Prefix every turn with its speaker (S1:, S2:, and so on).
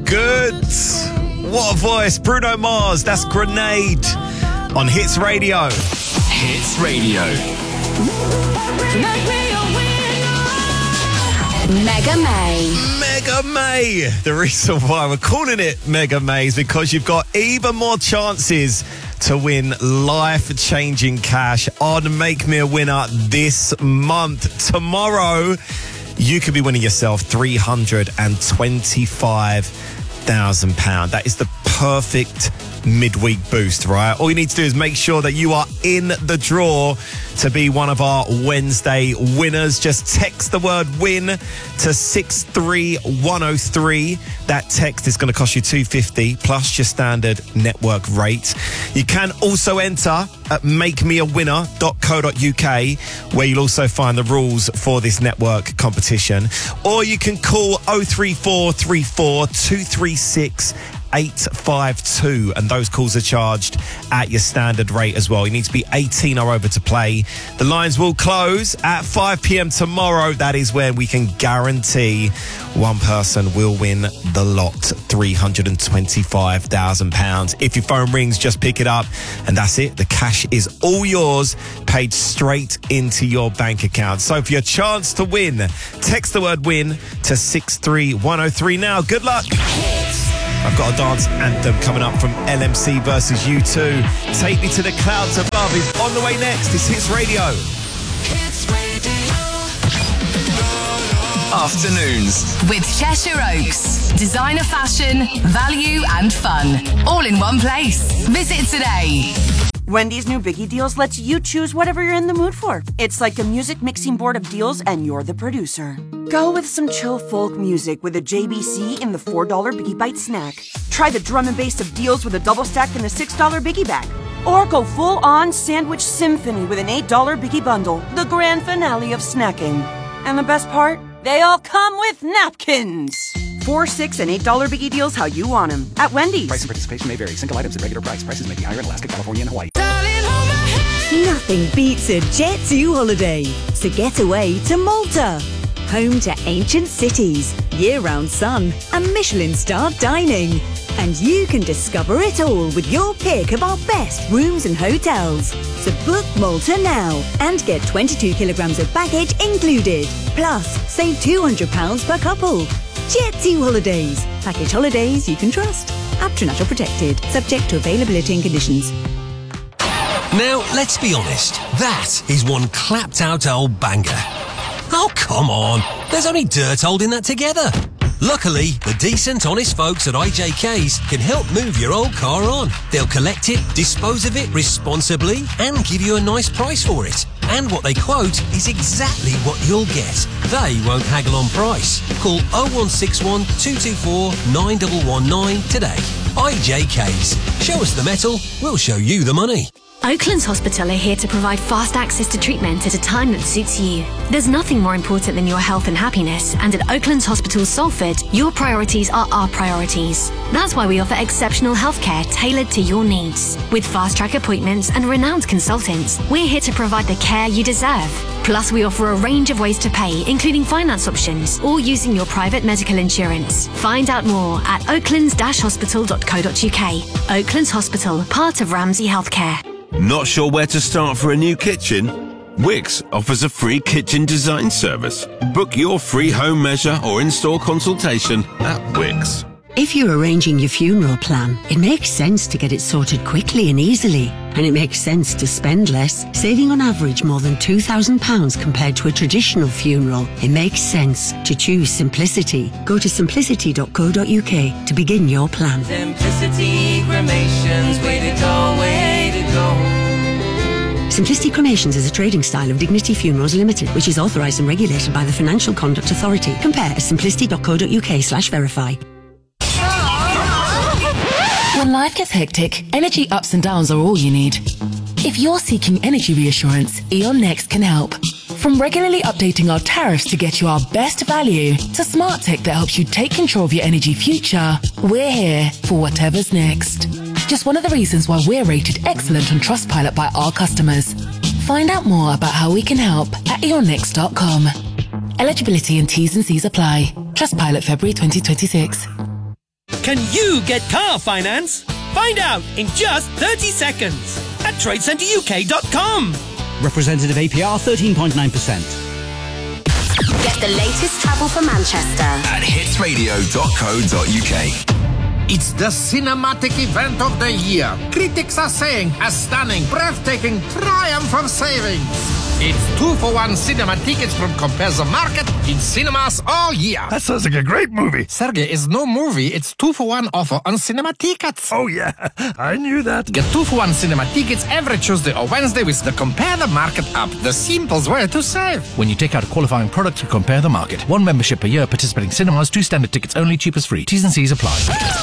S1: good. What a voice. Bruno Mars, that's Grenade on Hits Radio.
S2: Hits Radio.
S3: Mega May.
S1: Mega May. The reason why we're calling it Mega May is because you've got even more chances to win life-changing cash on Make Me a Winner this month. Tomorrow, you could be winning yourself £325,000. That is the perfect midweek boost, right? All you need to do is make sure that you are in the draw to be one of our Wednesday winners. Just text the word win to 63103. That text is going to cost you $2.50 plus your standard network rate. You can also enter at makemeawinner.co.uk, where you'll also find the rules for this network competition. Or you can call 03434 236 852, and those calls are charged at your standard rate as well. You need to be 18 or over to play. The lines will close at 5 p.m. tomorrow. That is when we can guarantee one person will win the lot, £325,000. If your phone rings, just pick it up, and that's it. The cash is all yours, paid straight into your bank account. So for your chance to win, text the word win to 63103 now. Good luck. I've got a dance anthem coming up from LMC versus U2. Take Me to the Clouds Above is on the way next. It's Hits Radio.
S2: Hits Radio. Afternoons
S3: With Cheshire Oaks. Designer fashion, value and fun. All in one place. Visit today.
S4: Wendy's new Biggie Deals lets you choose whatever you're in the mood for. It's like a music mixing board of deals, and you're the producer. Go with some chill folk music with a JBC in the $4 Biggie Bite snack. Try the drum and bass of deals with a double stack in the $6 Biggie bag. Or go full-on sandwich symphony with an $8 Biggie bundle, the grand finale of snacking. And the best part? They all come with napkins. $4, $6, and $8 Biggie Deals how you want them at Wendy's.
S5: Price and participation may vary. Single items at regular price. Prices may be higher in Alaska, California, and Hawaii.
S6: Nothing beats a Jet2 holiday. So get away to Malta. Home to ancient cities, year-round sun, and Michelin-starred dining. And you can discover it all with your pick of our best rooms and hotels. So book Malta now and get 22 kilograms of baggage included. Plus, save £200 per couple. Jet2 Holidays. Package holidays you can trust. Aptronat protected. Subject to availability and conditions.
S7: Now, let's be honest. That is one clapped-out old banger. Oh, come on. There's only dirt holding that together. Luckily, the decent, honest folks at IJK's can help move your old car on. They'll collect it, dispose of it responsibly, and give you a nice price for it. And what they quote is exactly what you'll get. They won't haggle on price. Call 0161 224 9119 today. IJK's. Show us the metal, we'll show you the money.
S8: Oaklands Hospital are here to provide fast access to treatment at a time that suits you. There's nothing more important than your health and happiness, and at Oaklands Hospital Salford, your priorities are our priorities. That's why we offer exceptional healthcare tailored to your needs. With fast-track appointments and renowned consultants, we're here to provide the care you deserve. Plus, we offer a range of ways to pay, including finance options or using your private medical insurance. Find out more at oaklands-hospital.co.uk. Oaklands Hospital, part of Ramsay Healthcare.
S9: Not sure where to start for a new kitchen? Wix offers a free kitchen design service. Book your free home measure or in-store consultation at Wix.
S10: If you're arranging your funeral plan, it makes sense to get it sorted quickly and easily. And it makes sense to spend less, saving on average more than £2,000 compared to a traditional funeral. It makes sense to choose simplicity. Go to simplicity.co.uk to begin your plan.
S11: Simplicity Cremations, way to go, way to go.
S10: Simplicity Cremations is a trading style of Dignity Funerals Limited, which is authorised and regulated by the Financial Conduct Authority. Compare at simplicity.co.uk/verify.
S12: When life gets hectic, energy ups and downs are all you need. If you're seeking energy reassurance, E.ON Next can help. From regularly updating our tariffs to get you our best value, to smart tech that helps you take control of your energy future, we're here for whatever's next. Just one of the reasons why we're rated excellent on Trustpilot by our customers. Find out more about how we can help at eonnext.com. Eligibility and T's and C's apply. Trustpilot February 2026.
S13: Can you get car finance? Find out in just 30 seconds at TradeCenterUK.com.
S14: Representative APR 13.9%.
S15: Get the latest travel for Manchester
S2: at hitsradio.co.uk.
S16: It's the cinematic event of the year. Critics are saying a stunning, breathtaking triumph of savings. It's 2-for-1 cinema tickets from Compare the Market in cinemas all year.
S17: That sounds like a great movie.
S16: Sergey, it's no movie. It's 2-for-1 offer on cinema tickets.
S17: Oh, yeah. I knew that.
S16: Get 2-for-1 cinema tickets every Tuesday or Wednesday with the Compare the Market app. The simplest way to save.
S18: When you take out a qualifying product to Compare the Market. 1 membership per year, participating cinemas, 2 standard tickets only, cheapest free. T's and C's apply.